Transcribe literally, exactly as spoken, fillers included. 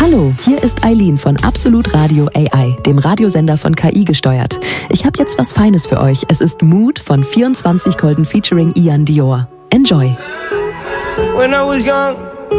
Hallo, hier ist Eileen von Absolut Radio A I, dem Radiosender von K I gesteuert. Ich habe jetzt was Feines für euch. Es ist Mood von vierundzwanzig Golden featuring Ian Dior. Enjoy! When I was young